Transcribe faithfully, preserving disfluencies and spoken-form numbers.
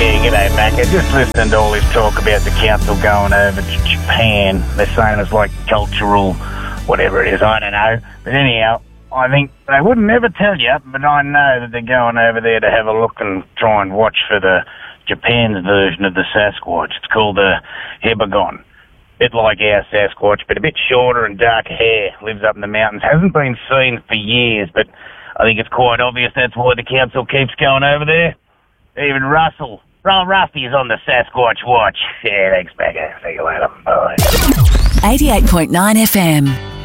Yeah, g'day, Macca. Just listening to all this talk about the council going over to Japan. They're saying it's like cultural, whatever it is, I don't know. But anyhow, I think they wouldn't never tell you, but I know that they're going over there to have a look and try and watch for the Japan's version of the Sasquatch. It's called the Hebagon. Bit like our Sasquatch, but a bit shorter and darker hair. Lives up in the mountains. Hasn't been seen for years, but I think it's quite obvious that's why the council keeps going over there. Even Russell, Ron Rusty is on the Sasquatch watch. Yeah, thanks, Macca. See you later. Bye. eighty-eight point nine F M.